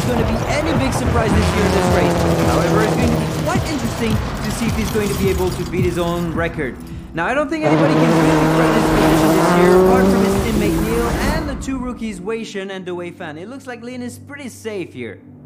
there's going to be any big surprise this year in this race. However, it's going to be quite interesting to see if he's going to be able to beat his own record. Now, I don't think anybody can really threaten his position this year, apart from his teammate Neil and the two rookies Wei Shen and Dewey Fan. It looks like Lin is pretty safe here.